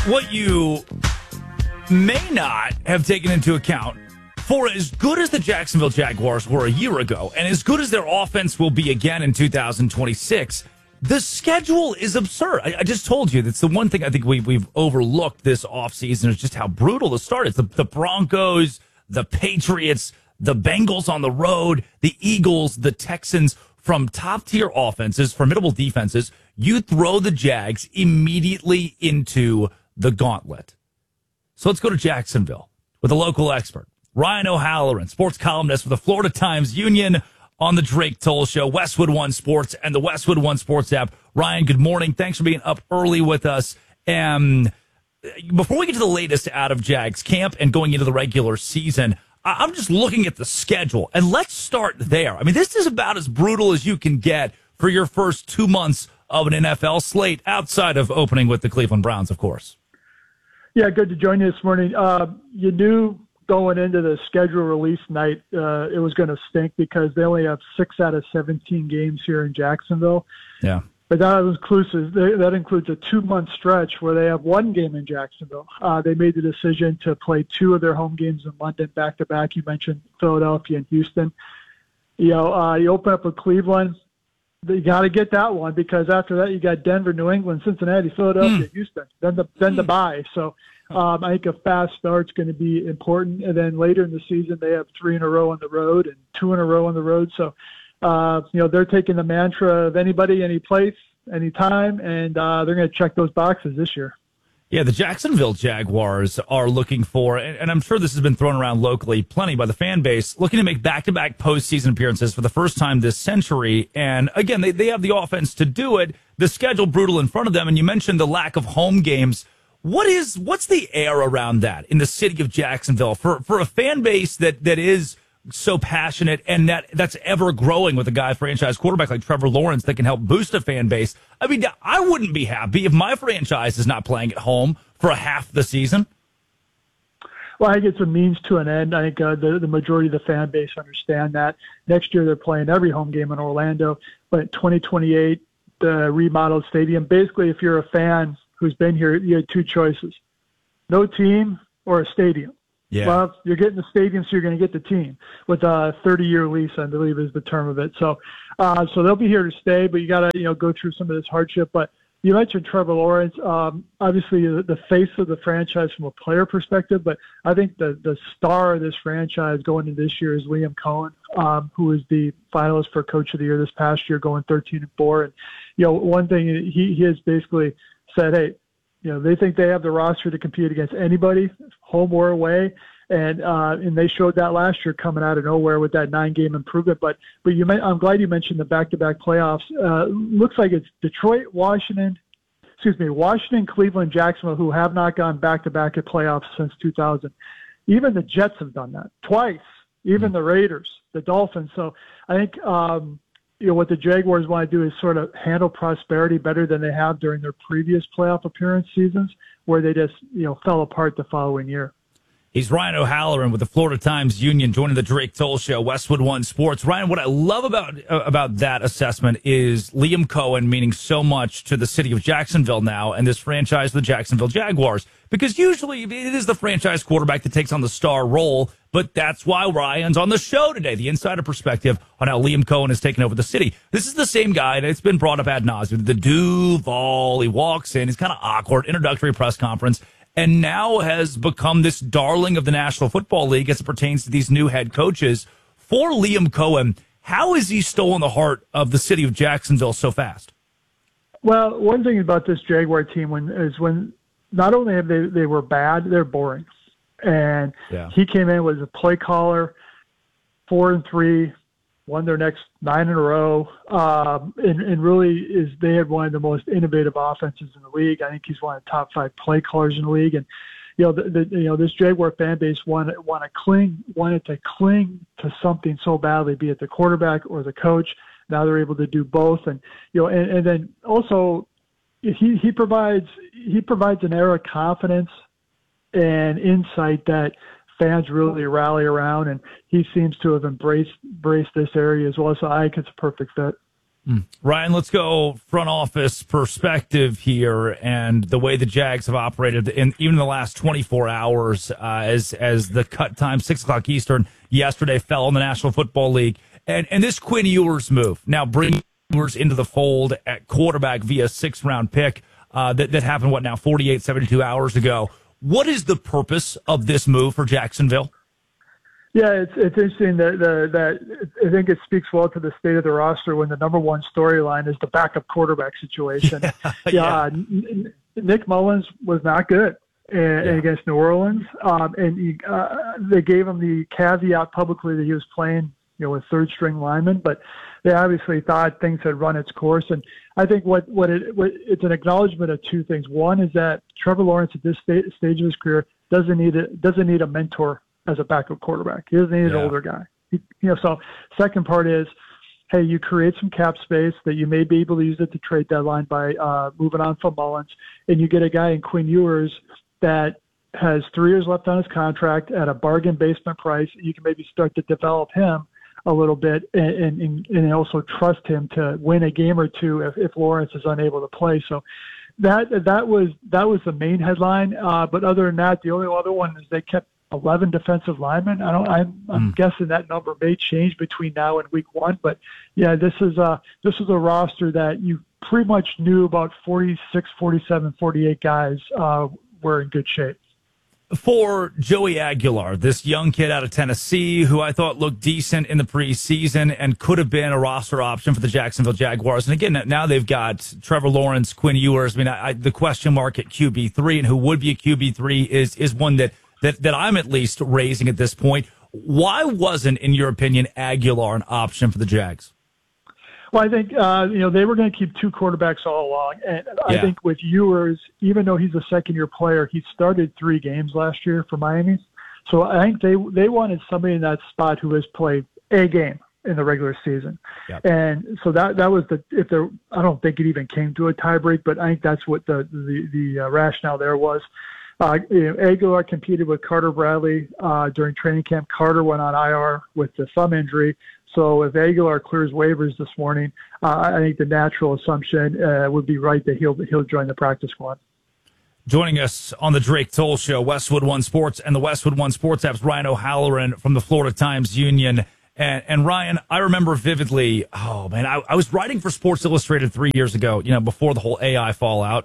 What you may not have taken into account, for as good as the Jacksonville Jaguars were a year ago, and as good as their offense will be again in 2026, the schedule is absurd. I just told you that's the one thing I think we've overlooked this offseason is just how brutal the start is. The Broncos, the Patriots, the Bengals on the road, the Eagles, the Texans, from top-tier offenses, formidable defenses, you throw the Jags immediately into the gauntlet. So let's go to Jacksonville with a local expert, Ryan O'Halloran, sports columnist for the Florida Times-Union on the Drake Toll Show, Westwood One Sports, and the Westwood One Sports app. Ryan, good morning. Thanks for being up early with us. Before we get to the latest out of Jags camp and going into the regular season, I'm just looking at the schedule, and let's start there. I mean, this is about as brutal as you can get for your first 2 months of an NFL slate, outside of opening with the Cleveland Browns, of course. Yeah, good to join you this morning. You knew going into the schedule release night it was going to stink because they only have 6 out of 17 games here in Jacksonville. Yeah. But that includes a 2-month stretch where they have one game in Jacksonville. They made the decision to play 2 of their home games in London back-to-back. You mentioned Philadelphia and Houston. You open up with Cleveland. You got to get that one because after that you got Denver, New England, Cincinnati, Philadelphia, Houston. Then the bye. So I think a fast start's going to be important. And then later in the season they have 3 in a row on the road and 2 in a row on the road. So they're taking the mantra of anybody, any place, anytime, and they're going to check those boxes this year. Yeah, the Jacksonville Jaguars are looking for, and I'm sure this has been thrown around locally plenty by the fan base, looking to make back-to-back postseason appearances for the first time this century. And again, they have the offense to do it. The schedule brutal in front of them, and you mentioned the lack of home games. What's the air around that in the city of Jacksonville for a fan base that is so passionate and that's ever growing with a guy, franchise quarterback like Trevor Lawrence, that can help boost a fan base? I mean, I wouldn't be happy if my franchise is not playing at home for a half the season. Well, I think it's a means to an end. I think the majority of the fan base understand that. Next year they're playing every home game in Orlando, but 2028, the remodeled stadium. Basically, if you're a fan who's been here, you had 2 choices: no team or a stadium. Yeah. Well, you're getting the stadium, so you're going to get the team with a 30-year lease, I believe is the term of it. So they'll be here to stay, but you got to go through some of this hardship. But you mentioned Trevor Lawrence, obviously the face of the franchise from a player perspective, but I think the star of this franchise going into this year is Liam Cohen, who is the finalist for Coach of the Year this past year, going 13-4. And one thing he has basically said, hey, they think they have the roster to compete against anybody, home or away, and they showed that last year coming out of nowhere with that 9-game improvement. But I'm glad you mentioned the back-to-back playoffs. Looks like it's Detroit, Washington, Cleveland, Jacksonville, who have not gone back-to-back at playoffs since 2000. Even the Jets have done that twice. Even the Raiders, the Dolphins. So I think what the Jaguars want to do is sort of handle prosperity better than they have during their previous playoff appearance seasons, where they just fell apart the following year. He's Ryan O'Halloran with the Florida Times-Union, joining the Drake Toll Show, Westwood One Sports. Ryan, what I love about that assessment is Liam Cohen meaning so much to the city of Jacksonville now and this franchise, the Jacksonville Jaguars, because usually it is the franchise quarterback that takes on the star role, but that's why Ryan's on the show today, the insider perspective on how Liam Cohen has taken over the city. This is the same guy that's been brought up ad nauseum, the Duval. He walks in, he's kind of awkward, introductory press conference, and now has become this darling of the National Football League as it pertains to these new head coaches. For Liam Cohen, how has he stolen the heart of the city of Jacksonville so fast? Well, one thing about this Jaguar team when not only have they were bad, they're boring. And he came in as a play caller, 4-3, won their next 9 in a row, and really they had one of the most innovative offenses in the league. I think he's one of the top 5 play callers in the league, and this Jaguar fan base wanted to cling to something so badly, be it the quarterback or the coach. Now they're able to do both, and then also he provides an air of confidence and insight that fans really rally around, and he seems to have embraced this area as well. So I think it's a perfect fit. Ryan, let's go front office perspective here and the way the Jags have operated in even the last 24 hours as the cut time, 6 o'clock Eastern, yesterday fell in the National Football League. And this Quinn Ewers move, now bringing Ewers into the fold at quarterback via 6th-round pick that happened, 48, 72 hours ago. What is the purpose of this move for Jacksonville? Yeah, it's interesting that I think it speaks well to the state of the roster when the number one storyline is the backup quarterback situation. Nick Mullins was not good against New Orleans, and they gave him the caveat publicly that he was playing, with third-string linemen, but they obviously thought things had run its course. And I think it's an acknowledgement of two things. One is that Trevor Lawrence at this stage of his career doesn't need a mentor as a backup quarterback. He doesn't need an older guy. So second part is, hey, you create some cap space that you may be able to use at the trade deadline by moving on from Mullins, and you get a guy in Quinn Ewers that has 3 years left on his contract at a bargain basement price. You can maybe start to develop him a little bit and also trust him to win a game or two if Lawrence is unable to play. So that was the main headline. But other than that, the only other one is they kept 11 defensive linemen. I'm guessing that number may change between now and week 1, but yeah, this is a roster that you pretty much knew about 46, 47, 48 guys were in good shape. For Joey Aguilar, this young kid out of Tennessee who I thought looked decent in the preseason and could have been a roster option for the Jacksonville Jaguars. And again, now they've got Trevor Lawrence, Quinn Ewers. I mean, the question mark at QB3 and who would be a QB3 is one that I'm at least raising at this point. Why wasn't, in your opinion, Aguilar an option for the Jags? Well, I think, they were going to keep 2 quarterbacks all along. And I think with Ewers, even though he's a second-year player, he started 3 games last year for Miami. So I think they wanted somebody in that spot who has played a game in the regular season. Yep. And so that was I don't think it even came to a tiebreak, but I think that's what the rationale there was. Aguilar competed with Carter Bradley during training camp. Carter went on IR with the thumb injury. So if Aguilar clears waivers this morning, I think the natural assumption would be right that he'll join the practice squad. Joining us on the Drake Toll Show, Westwood One Sports and the Westwood One Sports app's Ryan O'Halloran from the Florida Times-Union. And Ryan, I remember vividly, I was writing for Sports Illustrated 3 years ago, before the whole AI fallout.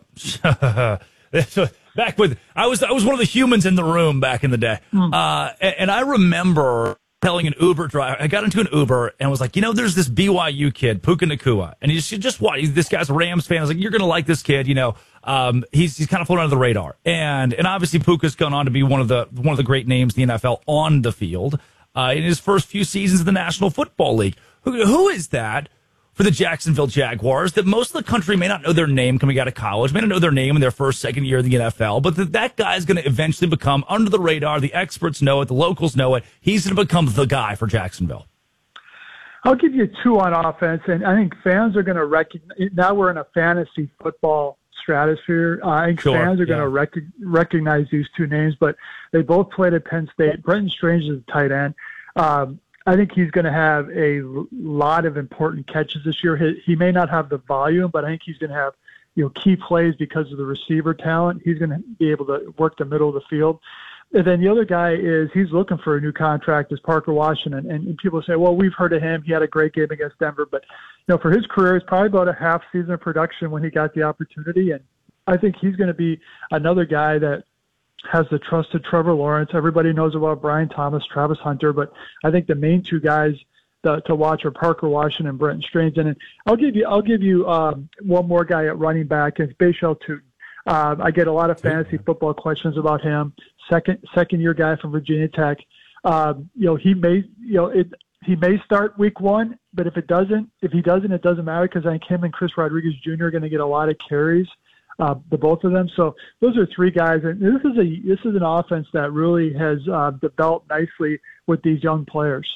Back with, I was one of the humans in the room back in the day. And I remember telling an Uber driver, I got into an Uber and was like, there's this BYU kid, Puka Nacua, and you just watch. This guy's a Rams fan. I was like, you're going to like this kid. He's kind of flown under the radar. And obviously Puka's gone on to be one of the great names in the NFL on the field in his first few seasons of the National Football League. Who is that for the Jacksonville Jaguars that most of the country may not know their name coming out of college, may not know their name in their first, second year in the NFL, but that guy is going to eventually become under the radar. The experts know it. The locals know it. He's going to become the guy for Jacksonville. I'll give you 2 on offense, and I think fans are going to recognize. Now we're in a fantasy football stratosphere. I think fans are going to recognize these 2 names, but they both played at Penn State. Brenton Strange is a tight end. I think he's going to have a lot of important catches this year. He may not have the volume, but I think he's going to have key plays because of the receiver talent. He's going to be able to work the middle of the field. And then the other guy he's looking for a new contract is Parker Washington. And people say, well, we've heard of him. He had a great game against Denver. But, for his career, it's probably about a half season of production when he got the opportunity. And I think he's going to be another guy that has the trust of Trevor Lawrence. Everybody knows about Brian Thomas, Travis Hunter, but I think the main 2 guys to watch are Parker Washington and Brenton Strange. And I'll give you one more guy at running back. It's Bashal Tutin. I get a lot of fantasy football questions about him. Second year guy from Virginia Tech. He may start week 1, but if he doesn't, it doesn't matter because I think him and Chris Rodriguez Jr. are going to get a lot of carries. The both of them. So those are 3 guys, and this is an offense that really has developed nicely with these young players.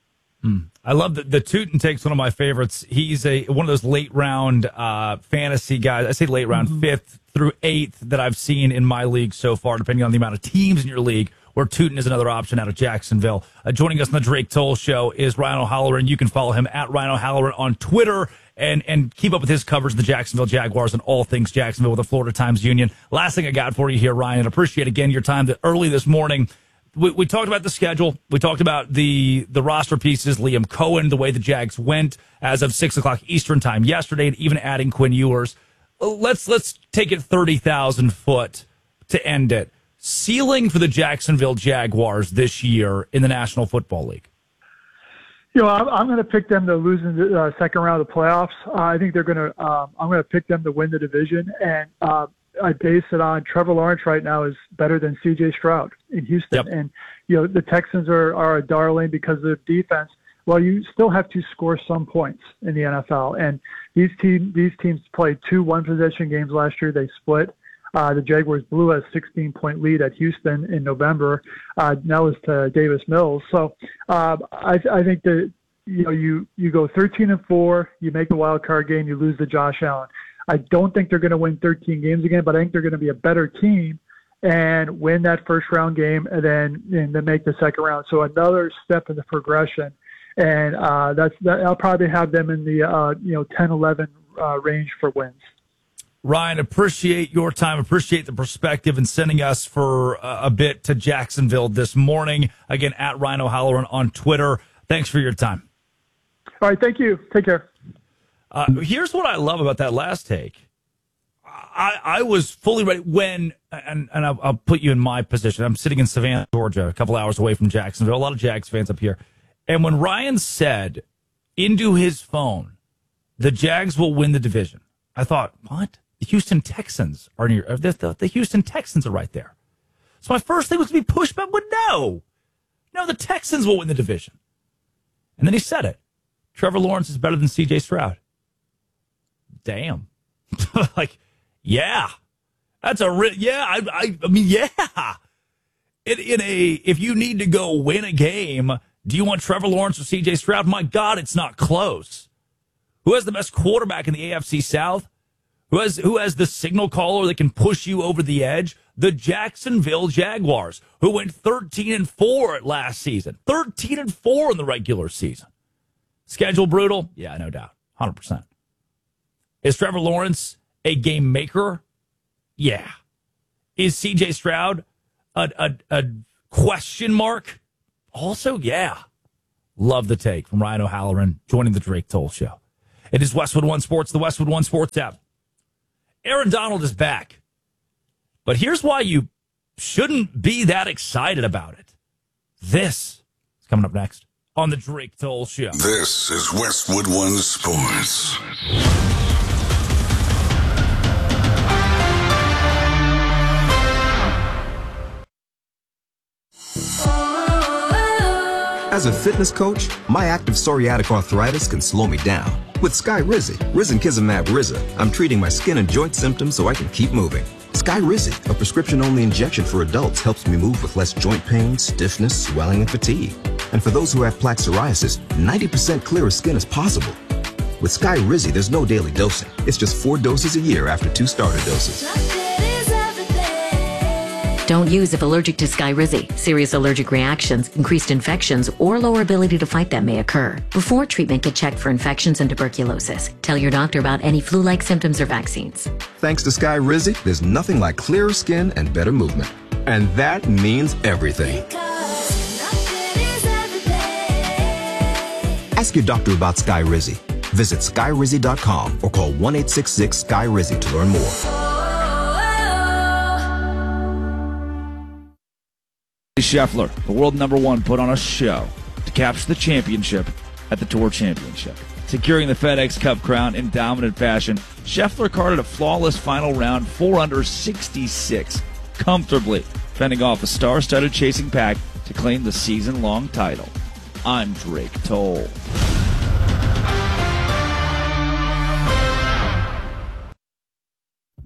I love the Tutin takes one of my favorites. He's one of those late round fantasy guys. I say late round, 5th through 8th that I've seen in my league so far, depending on the amount of teams in your league, where Tutin is another option out of Jacksonville. Joining us on the Drake Toll Show is Ryan O'Halloran. You can follow him at Ryan O'Halloran on Twitter. and keep up with his coverage of the Jacksonville Jaguars and all things Jacksonville with the Florida Times Union. Last thing I got for you here, Ryan, and appreciate again your time early this morning. We talked about the schedule. We talked about the roster pieces, Liam Cohen, the way the Jags went as of 6 o'clock Eastern time yesterday, and even adding Quinn Ewers. Let's take it 30,000 foot to end it. Ceiling for the Jacksonville Jaguars this year in the National Football League. I'm going to pick them to lose in the second round of the playoffs. I think they're going to. I'm going to pick them to win the division, and I base it on Trevor Lawrence right now is better than C.J. Stroud in Houston, and the Texans are a darling because of their defense. Well, you still have to score some points in the NFL, and these teams played 2 one-possession games last year. They split. The Jaguars blew a 16-point lead at Houston in November. That was to Davis Mills. So I think that you go 13-4, you make the wild card game, you lose to Josh Allen. I don't think they're going to win 13 games again, but I think they're going to be a better team and win that first round game and then make the second round. So another step in the progression, and I'll probably have them in the 10-11 range for wins. Ryan, appreciate your time, appreciate the perspective and sending us for a bit to Jacksonville this morning. Again, at Ryan O'Halloran on Twitter. Thanks for your time. All right, thank you. Take care. Here's what I love about that last take. I was fully ready when, and I'll put you in my position. I'm sitting in Savannah, Georgia, a couple hours away from Jacksonville. A lot of Jags fans up here. And when Ryan said into his phone, the Jags will win the division, I thought, what? The Houston Texans are near. The Houston Texans are right there. So my first thing was to be pushed back, but no, the Texans will win the division. And then he said it. Trevor Lawrence is better than C.J. Stroud. Damn. Yeah, that's a yeah. I mean, yeah. If you need to go win a game, do you want Trevor Lawrence or C.J. Stroud? My God, it's not close. Who has the best quarterback in the AFC South? Who has the signal caller that can push you over the edge? The Jacksonville Jaguars, who went 13-4 last season, 13-4 in the regular season. Schedule brutal? Yeah, no doubt, 100%. Is Trevor Lawrence a game maker? Yeah. Is C.J. Stroud a question mark? Also, yeah. Love the take from Ryan O'Halloran joining the Drake Toll Show. It is Westwood One Sports, the Westwood One Sports app. Aaron Donald is back. But here's why you shouldn't be that excited about it. This is coming up next on the Drake Toll Show. This is Westwood One Sports. As a fitness coach, my active psoriatic arthritis can slow me down. With Skyrizi, Risankizumab Riza, I'm treating my skin and joint symptoms so I can keep moving. Skyrizi, a prescription-only injection for adults, helps me move with less joint pain, stiffness, swelling, and fatigue. And for those who have plaque psoriasis, 90% clearer skin is possible. With Skyrizi, there's no daily dosing. It's just 4 doses a year after 2 starter doses. Don't use if allergic to Skyrizi. Serious allergic reactions, increased infections, or lower ability to fight them may occur. Before treatment, get checked for infections and tuberculosis. Tell your doctor about any flu-like symptoms or vaccines. Thanks to Skyrizi, there's nothing like clearer skin and better movement. And that means everything. Ask your doctor about Skyrizi. Visit Skyrizi.com or call 1-866-SKY-RIZI to learn more. Scheffler, the world number 1, put on a show to capture the championship at the Tour Championship. Securing the FedEx Cup crown in dominant fashion, Scheffler carded a flawless final round, 4 under 66, comfortably fending off a star-studded chasing pack to claim the season-long title. I'm Drake Toll.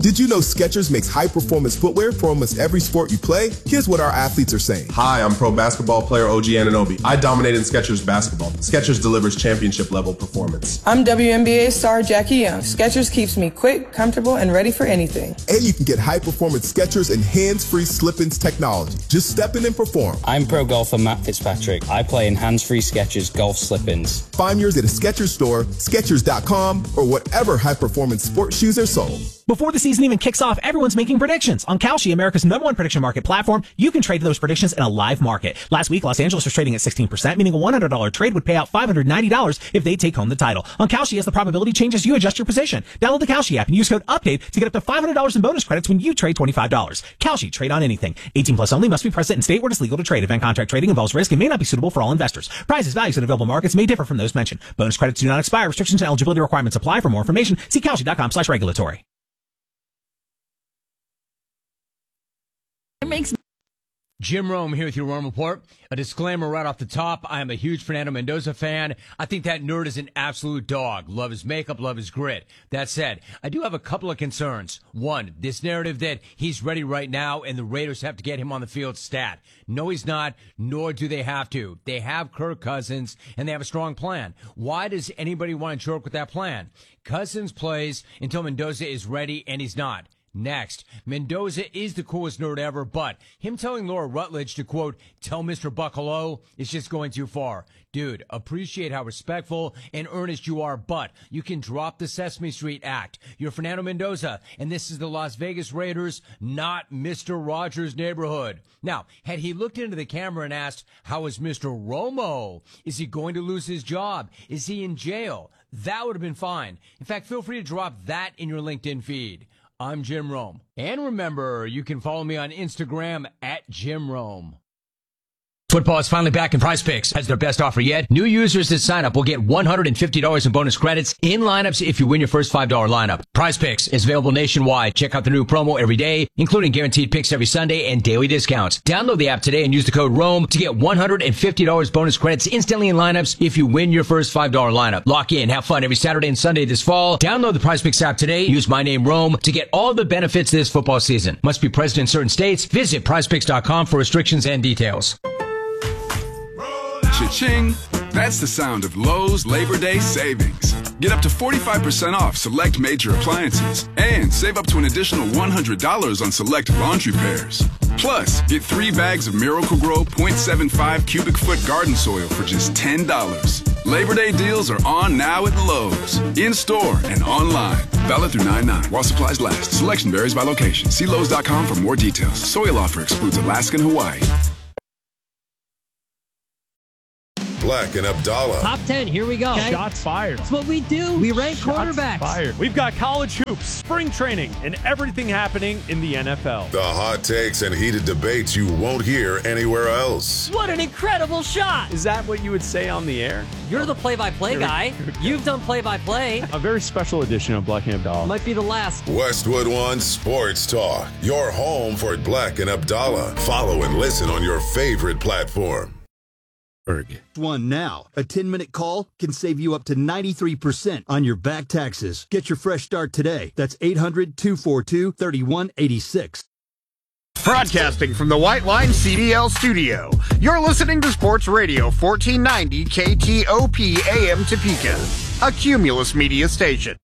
Did you know Skechers makes high-performance footwear for almost every sport you play? Here's what our athletes are saying. Hi, I'm pro basketball player OG Anunoby. I dominated Skechers basketball. Skechers delivers championship-level performance. I'm WNBA star Jackie Young. Skechers keeps me quick, comfortable, and ready for anything. And you can get high-performance Skechers and hands-free slip-ins technology. Just step in and perform. I'm pro golfer Matt Fitzpatrick. I play in hands-free Skechers golf slip-ins. Find yours at a Skechers store, Skechers.com, or whatever high-performance sports shoes are sold. Before the season even kicks off, everyone's making predictions. On Kalshi, America's #1 prediction market platform, you can trade those predictions in a live market. Last week, Los Angeles was trading at 16%, meaning a $100 trade would pay out $590 if they take home the title. On Kalshi, as the probability changes, you adjust your position. Download the Kalshi app and use code UPDATE to get up to $500 in bonus credits when you trade $25. Kalshi, trade on anything. 18 plus only, must be present in state where it is legal to trade. Event contract trading involves risk and may not be suitable for all investors. Prices, values, and available markets may differ from those mentioned. Bonus credits do not expire. Restrictions and eligibility requirements apply. For more information, see Kalshi.com/regulatory. Jim Rome here with your Rome Report. A disclaimer right off the top. I am a huge Fernando Mendoza fan. I think that nerd is an absolute dog. Love his makeup, love his grit. That said, I do have a couple of concerns. One, this narrative that he's ready right now and the Raiders have to get him on the field stat. No, he's not, nor do they have to. They have Kirk Cousins, and they have a strong plan. Why does anybody want to joke with that plan? Cousins plays until Mendoza is ready, and he's not. Next, Mendoza is the coolest nerd ever, but him telling Laura Rutledge to, quote, tell Mr. Buck hello is just going too far. Dude, appreciate how respectful and earnest you are, but you can drop the Sesame Street act. You're Fernando Mendoza, and this is the Las Vegas Raiders, not Mr. Rogers' neighborhood. Now, had he looked into the camera and asked, how is Mr. Romo? Is he going to lose his job? Is he in jail? That would have been fine. In fact, feel free to drop that in your LinkedIn feed. I'm Jim Rome. And remember, you can follow me on Instagram at Jim Rome. Football is finally back in Prize Picks. Has their best offer yet. New users that sign up will get $150 in bonus credits in lineups if you win your first $5 lineup. Prize Picks is available nationwide. Check out the new promo every day, including guaranteed picks every Sunday and daily discounts. Download the app today and use the code ROME to get $150 bonus credits instantly in lineups if you win your first $5 lineup. Lock in, have fun every Saturday and Sunday this fall. Download the Prize Picks app today. Use my name ROME to get all the benefits this football season. Must be present in certain states. Visit prizepicks.com for restrictions and details. Cha-ching! That's the sound of Lowe's Labor Day savings. Get up to 45% off select major appliances and save up to an additional $100 on select laundry pairs. Plus, get 3 bags of Miracle-Gro 0.75 cubic foot garden soil for just $10. Labor Day deals are on now at Lowe's, in-store and online. Valid through 9/9 while supplies last. Selection varies by location. See Lowe's.com for more details. Soil offer excludes Alaska and Hawaii. Black and Abdallah. Top 10, here we go. Okay. Shots fired. That's what we do. We rank quarterbacks. Fired. We've got college hoops, spring training, and everything happening in the NFL. The hot takes and heated debates you won't hear anywhere else. What an incredible shot. Is that what you would say on the air? You're the play-by-play guy. You've done play-by-play. A very special edition of Black and Abdallah. Might be the last. Westwood One Sports Talk. Your home for Black and Abdallah. Follow and listen on your favorite platform. One now. A 10-minute call can save you up to 93% on your back taxes. Get your fresh start today. That's 800-242-3186. Broadcasting from the White Line CDL studio. You're listening to Sports Radio 1490 KTOP AM Topeka, a Cumulus Media station.